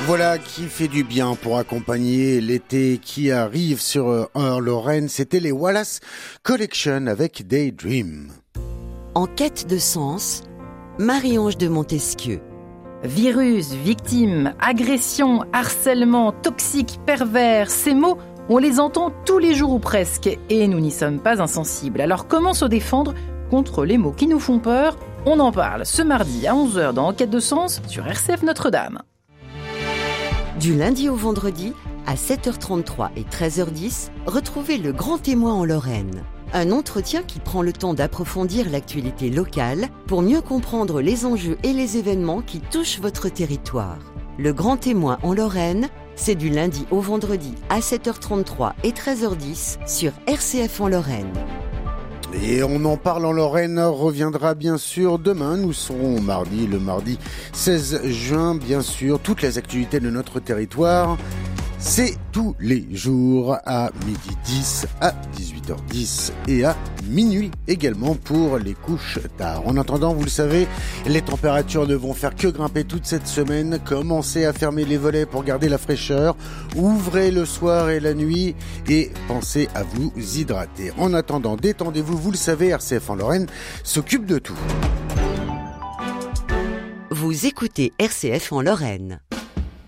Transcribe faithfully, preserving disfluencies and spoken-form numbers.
Voilà qui fait du bien pour accompagner l'été qui arrive sur euh, Lorraine. C'était les Wallace Collection avec Daydream. En quête de sens, Marie-Ange de Montesquieu. Virus, victime, agression, harcèlement, toxique, pervers, ces mots, on les entend tous les jours ou presque, et nous n'y sommes pas insensibles. Alors comment se défendre contre les mots qui nous font peur ? On en parle ce mardi à onze heures dans Enquête de sens sur R C F Notre-Dame. Du lundi au vendredi, à sept heures trente-trois et treize heures dix, retrouvez Le Grand Témoin en Lorraine. Un entretien qui prend le temps d'approfondir l'actualité locale pour mieux comprendre les enjeux et les événements qui touchent votre territoire. Le Grand Témoin en Lorraine, c'est du lundi au vendredi à sept heures trente-trois et treize heures dix sur R C F en Lorraine. Et on en parle en Lorraine reviendra bien sûr demain. Nous serons mardi, le mardi seize juin, bien sûr. Toutes les activités de notre territoire, c'est tous les jours à midi dix, à dix-huit heures dix et à minuit également pour les couches tard. En attendant, vous le savez, les températures ne vont faire que grimper toute cette semaine. Commencez à fermer les volets pour garder la fraîcheur. Ouvrez le soir et la nuit et pensez à vous hydrater. En attendant, détendez-vous. Vous le savez, R C F en Lorraine s'occupe de tout. Vous écoutez R C F en Lorraine.